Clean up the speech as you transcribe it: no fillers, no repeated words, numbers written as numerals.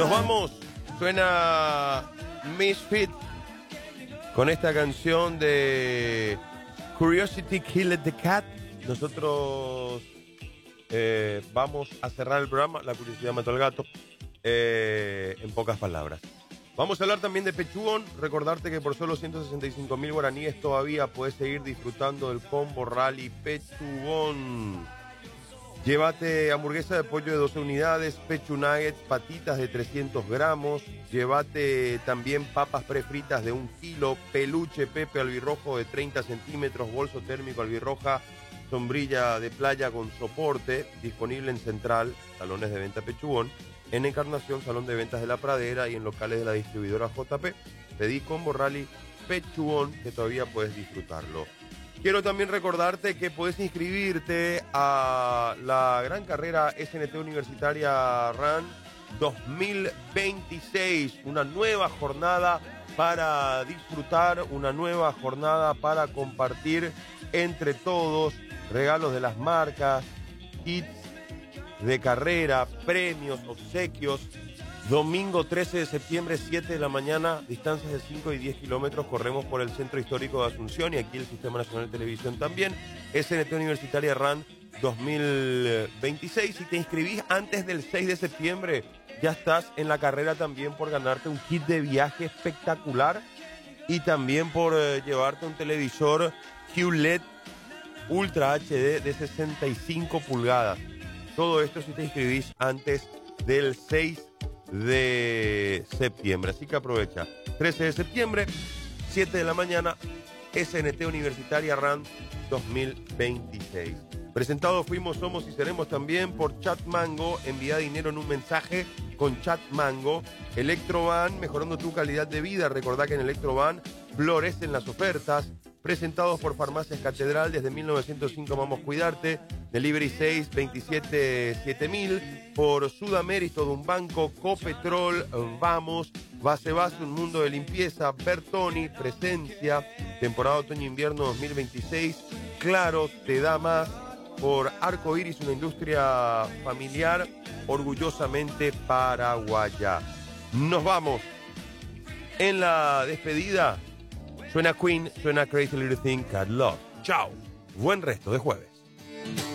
Nos vamos. Suena Misfit con esta canción de Curiosity Killed the Cat. Nosotros vamos a cerrar el programa. La curiosidad mató al gato. En pocas palabras. Vamos a hablar también de Pechugón. Recordarte que por solo 165.000 guaraníes todavía puedes seguir disfrutando del combo Rally Pechugón. Llévate hamburguesa de pollo de 12 unidades, pechu nuggets, patitas de 300 gramos. Llévate también papas prefritas de 1 kilo, peluche Pepe albirrojo de 30 centímetros, bolso térmico albirroja, sombrilla de playa con soporte, disponible en Central, salones de venta Pechugón, en Encarnación, salón de ventas de La Pradera y en locales de la distribuidora JP. Pedí combo Rally Pechugón, que todavía puedes disfrutarlo. Quiero también recordarte que puedes inscribirte a la gran carrera SNT Universitaria RAN 2026, una nueva jornada para disfrutar, una nueva jornada para compartir entre todos, regalos de las marcas, kits de carrera, premios, obsequios. Domingo 13 de septiembre, 7 de la mañana, distancias de 5 y 10 kilómetros, corremos por el Centro Histórico de Asunción y aquí el Sistema Nacional de Televisión también. SNT Universitaria RAN 2026. Si te inscribís antes del 6 de septiembre, ya estás en la carrera también por ganarte un kit de viaje espectacular y también por llevarte un televisor QLED Ultra HD de 65 pulgadas. Todo esto si te inscribís antes del 6 de septiembre, así que aprovecha. 13 de septiembre, 7 de la mañana, SNT Universitaria RAN 2026. Presentados fuimos, somos y seremos también por Chat Mango. Envía dinero en un mensaje con Chat Mango. Electroban, mejorando tu calidad de vida. Recordá que en Electroban florecen las ofertas. Presentados por Farmacias Catedral, desde 1905 vamos a cuidarte. Delivery 627-7000. Por Sudamérica, todo un banco. Copetrol, vamos. Base, un mundo de limpieza. Bertoni, presencia. Temporada otoño-invierno 2026. Claro, te da más. Por Arco Iris, una industria familiar orgullosamente paraguaya. Nos vamos. En la despedida suena Queen, suena Crazy Little Thing, Cat Love. Chao. Buen resto de jueves.